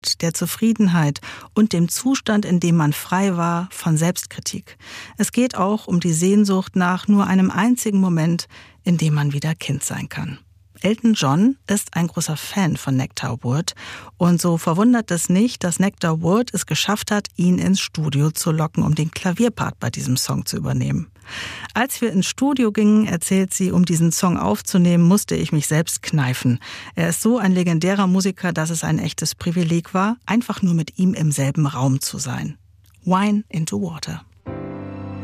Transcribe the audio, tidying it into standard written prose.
der Zufriedenheit und dem Zustand, in dem man frei war von Selbstkritik. Es geht auch um die Sehnsucht nach nur einem einzigen Moment, in dem man wieder Kind sein kann. Elton John ist ein großer Fan von Nectar Wood und so verwundert es nicht, dass Nectar Wood es geschafft hat, ihn ins Studio zu locken, um den Klavierpart bei diesem Song zu übernehmen. Als wir ins Studio gingen, erzählt sie, um diesen Song aufzunehmen, musste ich mich selbst kneifen. Er ist so ein legendärer Musiker, dass es ein echtes Privileg war, einfach nur mit ihm im selben Raum zu sein. Wine into Water.